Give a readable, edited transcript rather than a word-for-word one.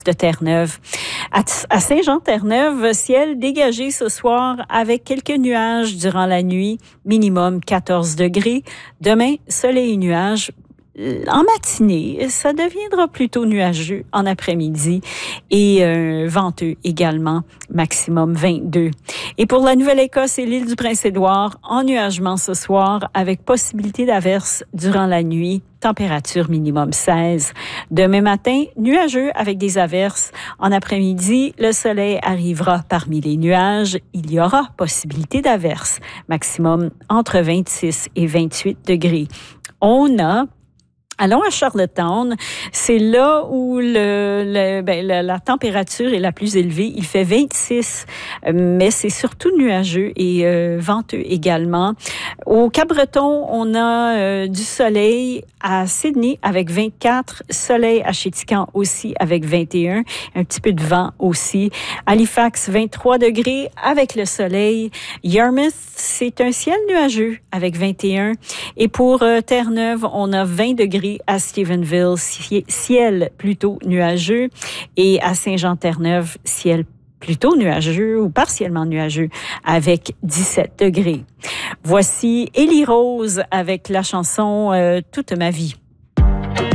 de Terre-Neuve. À Saint-Jean-Terre-Neuve, ciel dégagé ce soir avec quelques nuages durant la nuit, minimum 14 degrés. Demain, soleil et nuages. En matinée, ça deviendra plutôt nuageux en après-midi et venteux également, maximum 22. Et pour la Nouvelle-Écosse et l'île du Prince-Édouard, ennuagement ce soir avec possibilité d'averses durant la nuit. Température minimum 16. Demain matin, nuageux avec des averses. En après-midi, le soleil arrivera parmi les nuages. Il y aura possibilité d'averses. Maximum entre 26 et 28 degrés. Allons à Charlottetown. C'est là où la température est la plus élevée. Il fait 26, mais c'est surtout nuageux et venteux également. Au Cap-Breton, on a du soleil à Sydney avec 24, soleil à Chéticamp aussi avec 21, un petit peu de vent aussi. Halifax, 23 degrés avec le soleil. Yarmouth, c'est un ciel nuageux avec 21. Et pour Terre-Neuve, on a 20 degrés à Stephenville, ciel plutôt nuageux. Et à Saint-Jean-Terre-Neuve, ciel plutôt nuageux ou partiellement nuageux avec 17 degrés. Voici Élie Rose avec la chanson Toute ma vie.